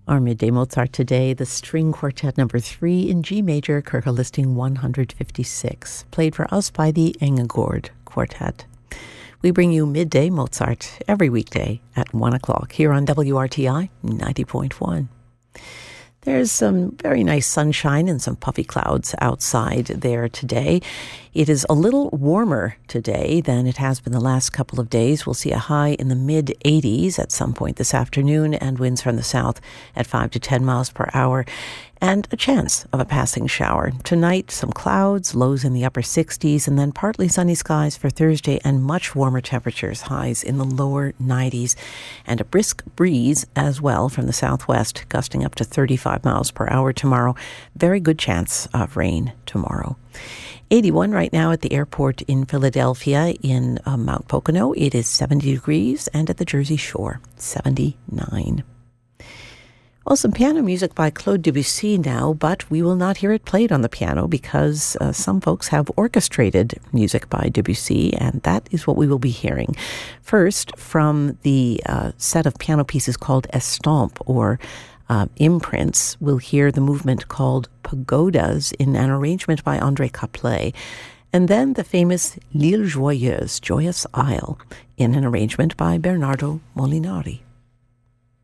Our midday Mozart today, the String Quartet number 3 in G major, Kirche listing 156, played for us by the Engegård Quartet. We bring you midday Mozart every weekday at 1 o'clock here on WRTI 90.1. There's some very nice sunshine and some puffy clouds outside there today. It is a little warmer today than it has been the last couple of days. We'll see a high in the mid-80s at some point this afternoon and winds from the south at 5 to 10 miles per hour and a chance of a passing shower. Tonight, some clouds, lows in the upper 60s, and then partly sunny skies for Thursday and much warmer temperatures, highs in the lower 90s, and a brisk breeze as well from the southwest, gusting up to 35 miles per hour tomorrow. Very good chance of rain tomorrow. 81 right now at the airport in Philadelphia in Mount Pocono. It is 70 degrees, and at the Jersey Shore, 79. Well, some piano music by Claude Debussy now, but we will not hear it played on the piano because some folks have orchestrated music by Debussy, and that is what we will be hearing. First, from the set of piano pieces called Estampes, or imprints, we'll hear the movement called Pagodas in an arrangement by André Caplet, and then the famous L'Île Joyeuse, Joyous Isle, in an arrangement by Bernardo Molinari.